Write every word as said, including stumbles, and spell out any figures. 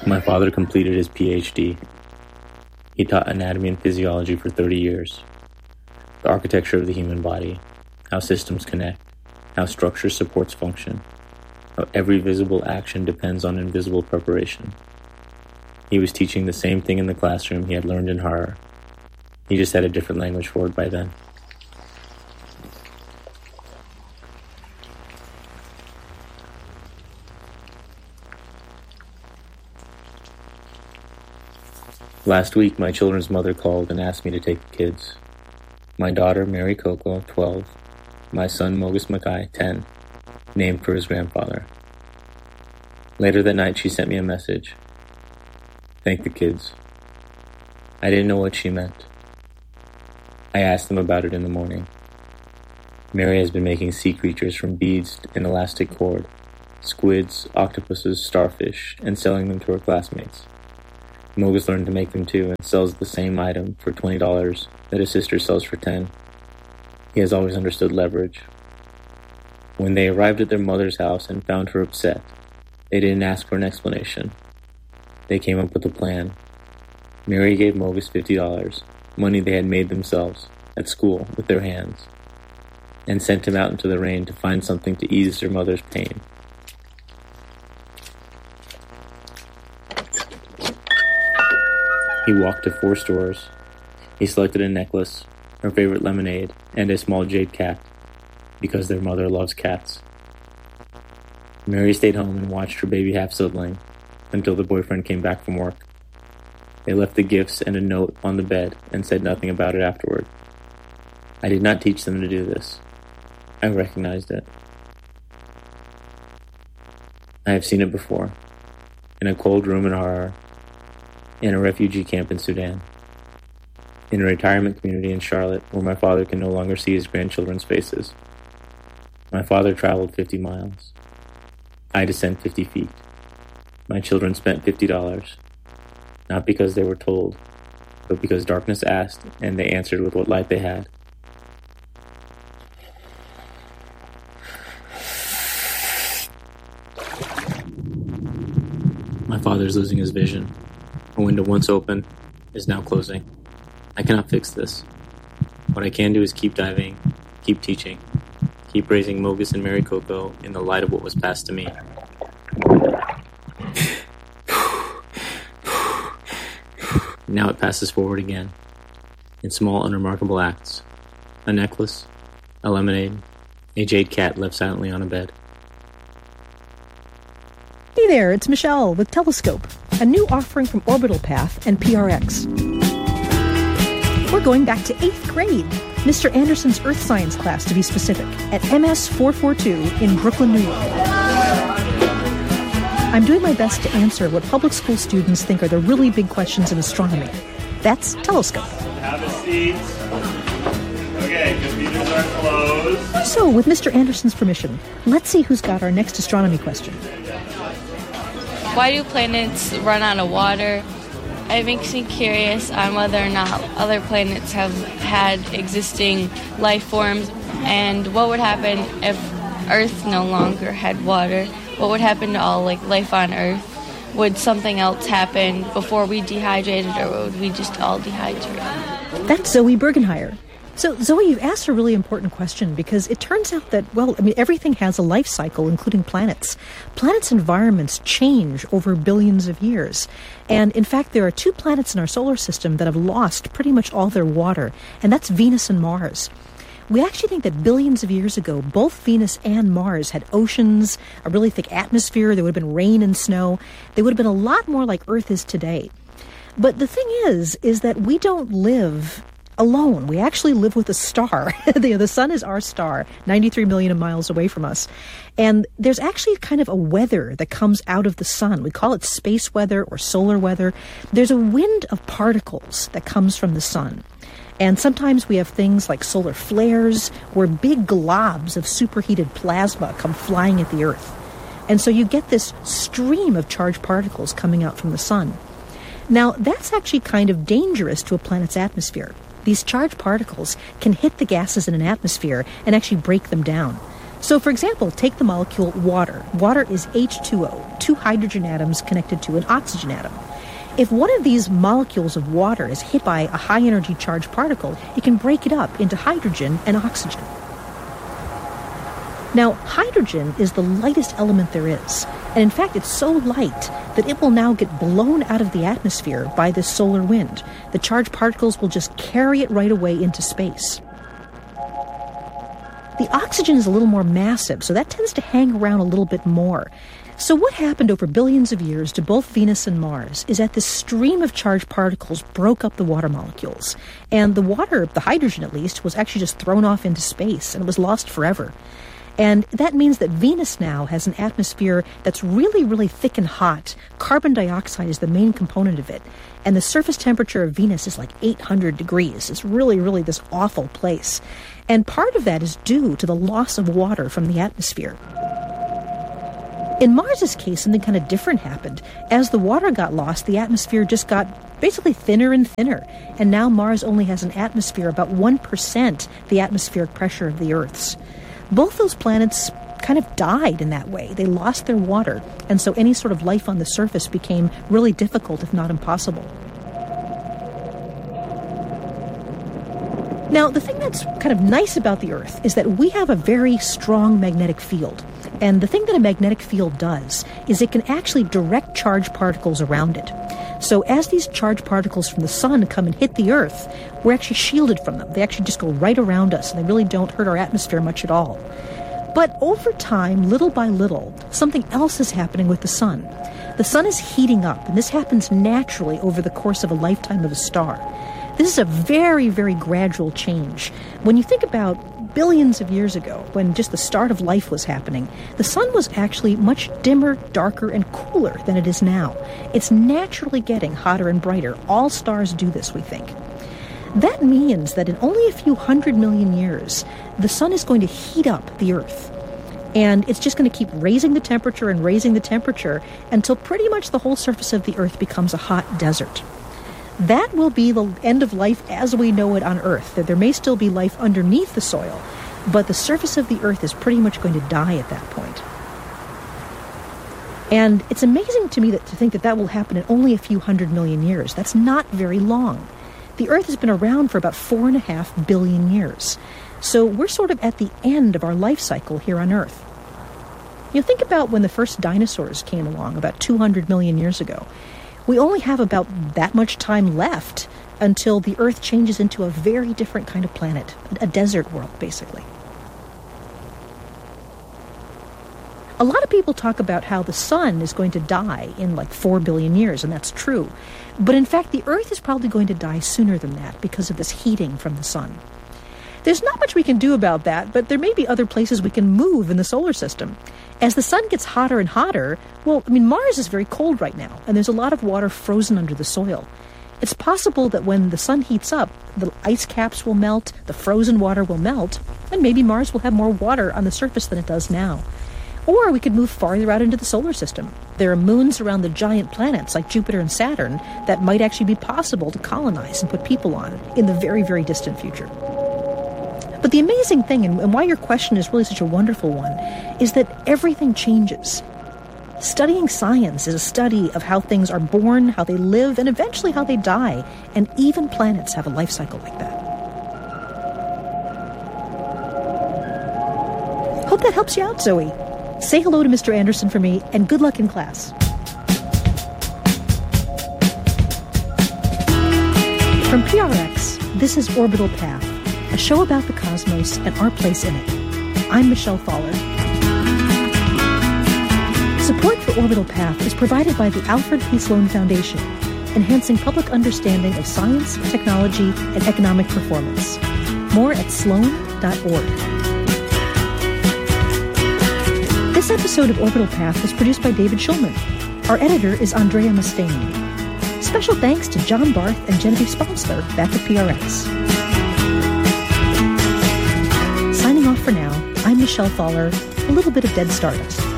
My father completed his P H D. He taught anatomy and physiology for thirty years. The architecture of the human body, how systems connect, how structure supports function, how every visible action depends on invisible preparation. He was teaching the same thing in the classroom he had learned in horror. He just had a different language for it by then. Last week, my children's mother called and asked me to take the kids. My daughter, Mary Coco, twelve. My son, Mogus Mackay, ten. Named for his grandfather. Later that night, she sent me a message. Thank the kids. I didn't know what she meant. I asked them about it in the morning. Mary has been making sea creatures from beads and elastic cord, squids, octopuses, starfish, and selling them to her classmates. Mogus learned to make them too and sells the same item for twenty dollars that his sister sells for ten dollars. He has always understood leverage. When they arrived at their mother's house and found her upset, they didn't ask for an explanation. They came up with a plan. Mary gave Mogus fifty dollars, money they had made themselves, at school, with their hands, and sent him out into the rain to find something to ease their mother's pain. He walked to four stores. He selected a necklace, her favorite lemonade, and a small jade cat, because their mother loves cats. Mary stayed home and watched her baby half-sibling until the boyfriend came back from work. They left the gifts and a note on the bed and said nothing about it afterward. I did not teach them to do this. I recognized it. I have seen it before, in a cold room in horror, in a refugee camp in Sudan, in a retirement community in Charlotte where my father can no longer see his grandchildren's faces. My father traveled fifty miles. I descend fifty feet. My children spent fifty dollars, not because they were told, but because darkness asked and they answered with what light they had. My father is losing his vision. A window once open is now closing. I cannot fix this. What I can do is keep diving, keep teaching, keep raising Mogus and Mary Coco in the light of what was passed to me. Now it passes forward again, in small, unremarkable acts. A necklace, a lemonade, a jade cat left silently on a bed. Hey there, it's Michelle with Telescope, a new offering from Orbital Path and P R X. We're going back to eighth grade, Mister Anderson's Earth Science class to be specific, at M S four forty-two in Brooklyn, New York. I'm doing my best to answer what public school students think are the really big questions in astronomy. That's Telescope. Have a seat. Okay, computers are closed. So, with Mister Anderson's permission, let's see who's got our next astronomy question. Why do planets run out of water? It makes me curious on whether or not other planets have had existing life forms, and what would happen if Earth no longer had water. What would happen to all like life on Earth? Would something else happen before we dehydrated, or would we just all dehydrate? That's Zoe Bergenheyer. So, Zoe, you've asked a really important question because it turns out that, well, I mean, everything has a life cycle, including planets. Planets' environments change over billions of years. And, in fact, there are two planets in our solar system that have lost pretty much all their water, and that's Venus and Mars. We actually think that billions of years ago, both Venus and Mars had oceans, a really thick atmosphere, there would have been rain and snow. They would have been a lot more like Earth is today. But the thing is, is that we don't live alone. We actually live with a star. the, the sun is our star, ninety-three million miles away from us. And there's actually kind of a weather that comes out of the sun. We call it space weather or solar weather. There's a wind of particles that comes from the sun. And sometimes we have things like solar flares where big globs of superheated plasma come flying at the Earth. And so you get this stream of charged particles coming out from the sun. Now, that's actually kind of dangerous to a planet's atmosphere. These charged particles can hit the gases in an atmosphere and actually break them down. So, for example, take the molecule water. Water is H two O, two hydrogen atoms connected to an oxygen atom. If one of these molecules of water is hit by a high-energy charged particle, it can break it up into hydrogen and oxygen. Now, hydrogen is the lightest element there is, and in fact it's so light that it will now get blown out of the atmosphere by this solar wind. The charged particles will just carry it right away into space. The oxygen is a little more massive, so that tends to hang around a little bit more. So what happened over billions of years to both Venus and Mars is that this stream of charged particles broke up the water molecules. And the water, the hydrogen at least, was actually just thrown off into space, and it was lost forever. And that means that Venus now has an atmosphere that's really, really thick and hot. Carbon dioxide is the main component of it. And the surface temperature of Venus is like eight hundred degrees. It's really, really this awful place. And part of that is due to the loss of water from the atmosphere. In Mars's case, something kind of different happened. As the water got lost, the atmosphere just got basically thinner and thinner. And now Mars only has an atmosphere about one percent the atmospheric pressure of the Earth's. Both those planets kind of died in that way. They lost their water, and so any sort of life on the surface became really difficult, if not impossible. Now, the thing that's kind of nice about the Earth is that we have a very strong magnetic field. And the thing that a magnetic field does is it can actually direct charged particles around it. So as these charged particles from the sun come and hit the Earth, we're actually shielded from them. They actually just go right around us, and they really don't hurt our atmosphere much at all. But over time, little by little, something else is happening with the sun. The sun is heating up, and this happens naturally over the course of a lifetime of a star. This is a very, very gradual change. When you think about billions of years ago, when just the start of life was happening, the sun was actually much dimmer, darker, and cooler than it is now. It's naturally getting hotter and brighter. All stars do this, we think. That means that in only a few hundred million years, the sun is going to heat up the Earth. And it's just going to keep raising the temperature and raising the temperature until pretty much the whole surface of the Earth becomes a hot desert. That will be the end of life as we know it on Earth. There may still be life underneath the soil, but the surface of the Earth is pretty much going to die at that point. And it's amazing to me that to think that that will happen in only a few hundred million years. That's not very long. The Earth has been around for about four and a half billion years. So we're sort of at the end of our life cycle here on Earth. You know, think about when the first dinosaurs came along about two hundred million years ago. We only have about that much time left until the Earth changes into a very different kind of planet, a desert world, basically. A lot of people talk about how the sun is going to die in like four billion years, and that's true. But in fact, the Earth is probably going to die sooner than that because of this heating from the sun. There's not much we can do about that, but there may be other places we can move in the solar system. As the sun gets hotter and hotter, well, I mean, Mars is very cold right now, and there's a lot of water frozen under the soil. It's possible that when the sun heats up, the ice caps will melt, the frozen water will melt, and maybe Mars will have more water on the surface than it does now. Or we could move farther out into the solar system. There are moons around the giant planets like Jupiter and Saturn that might actually be possible to colonize and put people on in the very, very distant future. But the amazing thing, and why your question is really such a wonderful one, is that everything changes. Studying science is a study of how things are born, how they live, and eventually how they die. And even planets have a life cycle like that. Hope that helps you out, Zoe. Say hello to Mister Anderson for me, and good luck in class. From P R X, this is Orbital Path, a show about the cosmos and our place in it. I'm Michelle Thaller. Support for Orbital Path is provided by the Alfred P. Sloan Foundation, enhancing public understanding of science, technology, and economic performance. More at sloan dot org. This episode of Orbital Path was produced by David Schulman. Our editor is Andrea Mustaine. Special thanks to John Barth and Genevieve Sponsler back at P R X. Signing off for now, I'm Michelle Thaller, a little bit of dead stardust.